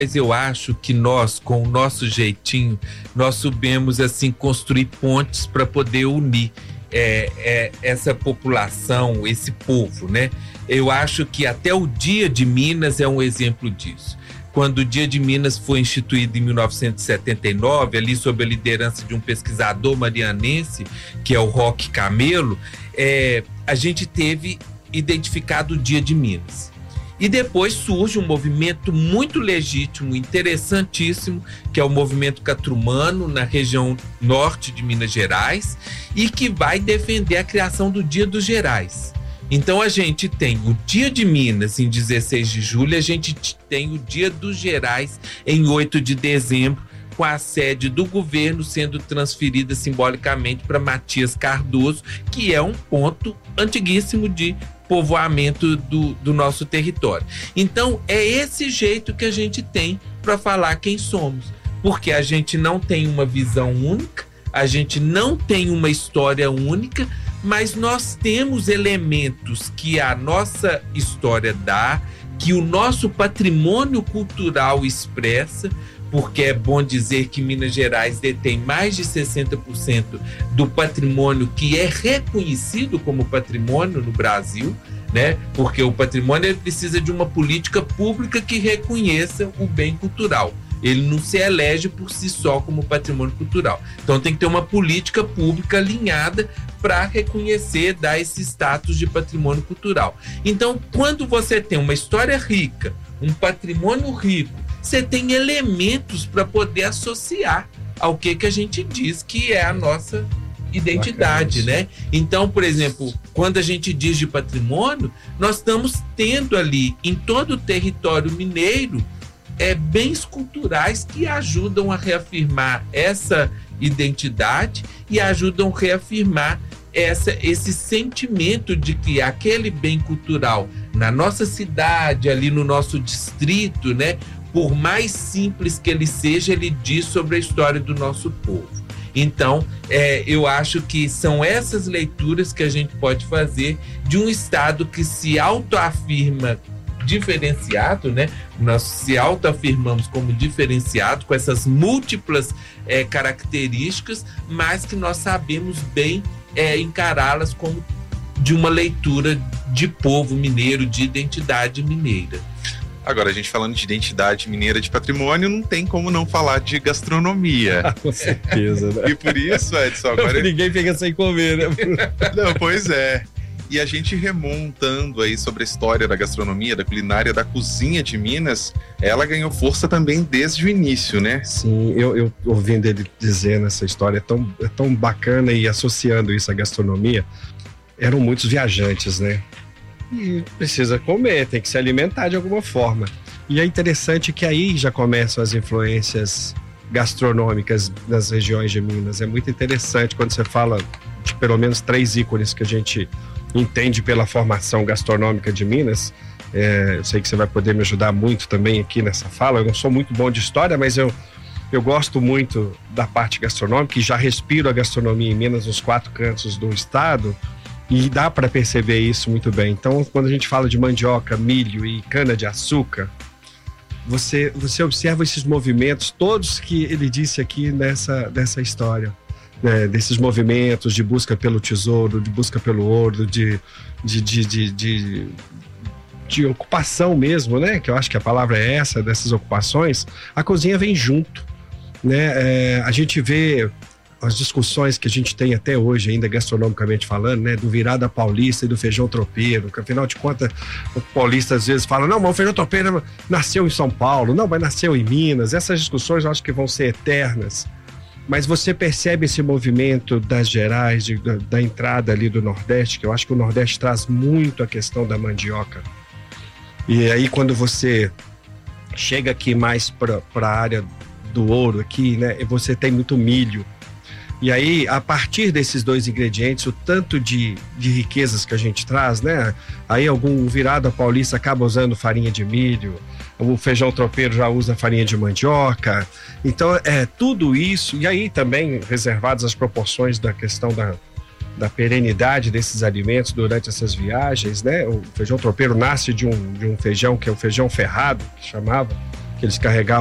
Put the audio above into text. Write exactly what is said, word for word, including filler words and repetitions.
Mas eu acho que nós, com o nosso jeitinho, nós soubemos assim construir pontes para poder unir é, é, essa população, esse povo, né? Eu acho que até o Dia de Minas é um exemplo disso. Quando o Dia de Minas foi instituído em mil novecentos e setenta e nove, ali sob a liderança de um pesquisador marianense, que é o Roque Camelo, é, a gente teve identificado o Dia de Minas. E depois surge um movimento muito legítimo, interessantíssimo, que é o movimento catrumano na região norte de Minas Gerais e que vai defender a criação do Dia dos Gerais. Então a gente tem o Dia de Minas em dezesseis de julho, a gente tem o Dia dos Gerais em oito de dezembro, com a sede do governo sendo transferida simbolicamente para Matias Cardoso, que é um ponto antiguíssimo de povoamento do, do nosso território. Então é esse jeito que a gente tem para falar quem somos, porque a gente não tem uma visão única, a gente não tem uma história única, mas nós temos elementos que a nossa história dá, que o nosso patrimônio cultural expressa, porque é bom dizer que Minas Gerais detém mais de sessenta por cento do patrimônio que é reconhecido como patrimônio no Brasil, né? Porque o patrimônio ele precisa de uma política pública que reconheça o bem cultural. Ele não se elege por si só como patrimônio cultural. Então tem que ter uma política pública alinhada para reconhecer, dar esse status de patrimônio cultural. Então, quando você tem uma história rica, um patrimônio rico, você tem elementos para poder associar ao que, que a gente diz que é a nossa identidade, né? Então, por exemplo, quando a gente diz de patrimônio, nós estamos tendo ali em todo o território mineiro é, bens culturais que ajudam a reafirmar essa identidade e ajudam a reafirmar essa, esse sentimento de que aquele bem cultural na nossa cidade, ali no nosso distrito, né? Por mais simples que ele seja, ele diz sobre a história do nosso povo. Então, é, eu acho que são essas leituras que a gente pode fazer de um Estado que se autoafirma diferenciado, né? Nós se autoafirmamos como diferenciado, com essas múltiplas é, características, mas que nós sabemos bem é, encará-las como de uma leitura de povo mineiro, de identidade mineira. Agora, a gente falando de identidade mineira de patrimônio, não tem como não falar de gastronomia. Ah, com certeza, né? E por isso, Edson, agora... Ninguém fica sem comer, né? Não, pois é. E a gente remontando aí sobre a história da gastronomia, da culinária, da cozinha de Minas, ela ganhou força também desde o início, né? Sim, eu, eu ouvindo ele dizendo essa história, é tão, é tão bacana, e associando isso à gastronomia, eram muitos viajantes, né? E precisa comer, tem que se alimentar de alguma forma. E é interessante que aí já começam as influências gastronômicas nas regiões de Minas. É muito interessante quando você fala de pelo menos três ícones que a gente entende pela formação gastronômica de Minas. É, eu sei que você vai poder me ajudar muito também aqui nessa fala. Eu não sou muito bom de história, mas eu, eu gosto muito da parte gastronômica e já respiro a gastronomia em Minas nos quatro cantos do estado. E dá para perceber isso muito bem. Então, quando a gente fala de mandioca, milho e cana-de-açúcar, você, você observa esses movimentos todos que ele disse aqui nessa, nessa história, né? Desses movimentos de busca pelo tesouro, de busca pelo ouro, de, de, de, de, de, de ocupação mesmo, né? Que eu acho que a palavra é essa, dessas ocupações. A cozinha vem junto, né? É, a gente vê as discussões que a gente tem até hoje, ainda gastronomicamente falando, né, do virada paulista e do feijão tropeiro, que afinal de contas o paulista às vezes fala, não, mas o feijão tropeiro nasceu em São Paulo, não, mas nasceu em Minas. Essas discussões eu acho que vão ser eternas, mas você percebe esse movimento das Gerais, de, da, da entrada ali do Nordeste, que eu acho que o Nordeste traz muito a questão da mandioca. E aí quando você chega aqui mais para a área do ouro aqui, né, você tem muito milho. E aí, a partir desses dois ingredientes, o tanto de, de riquezas que a gente traz, né? Aí algum virado paulista acaba usando farinha de milho, o feijão tropeiro já usa farinha de mandioca. Então, é tudo isso, e aí também reservadas as proporções da questão da, da perenidade desses alimentos durante essas viagens, né? O feijão tropeiro nasce de um, de um feijão que é o feijão ferrado, que chamava, que eles carregavam